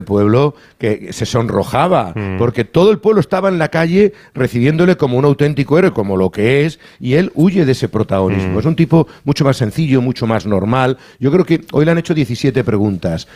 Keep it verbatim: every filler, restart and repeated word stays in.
pueblo que se sonrojaba, mm. porque todo el pueblo estaba en la calle recibiéndole como un auténtico héroe, como lo que es, y él huye de ese protagonismo. Mm. Es un tipo mucho más sencillo, mucho más normal. Yo creo que hoy le han hecho diecisiete preguntas.